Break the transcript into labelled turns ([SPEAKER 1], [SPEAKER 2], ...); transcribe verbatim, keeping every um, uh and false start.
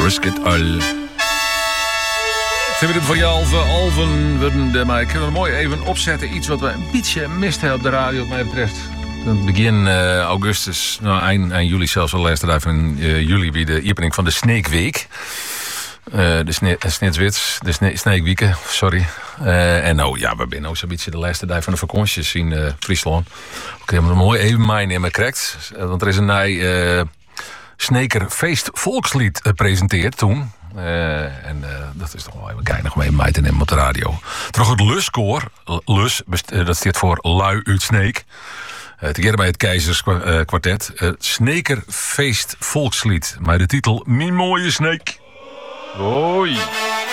[SPEAKER 1] Risk it all. Zijn we dit voor je Alven? Alven worden de mij. Kunnen we mooi even opzetten. Iets wat we een beetje misten op de radio, wat mij betreft. Begin uh, augustus, nou, eind, eind juli zelfs al de laatste dag van uh, juli weer de opening van de Snake Week. Uh, de sne- Snitswits, de sne- Snake Weeken, sorry. Uh, en nou ja, we zijn ook zo'n beetje de laatste dag van de vakanties in uh, Friesland. Oké, okay, maar een mooi even meenemen, correct? Want er is een nieuw uh, Snekerfeest volkslied gepresenteerd toen. Uh, en uh, dat is toch wel even kijken, nog mee mee te nemen op de radio. Terug het Luskoor, Lus, uh, dat staat voor Lui uit Sneek. Uh, Tegeer bij het Keizerskwartet. Uh, Snekerfeest volkslied. Maar de titel Mie mooie Sneek. Hoi.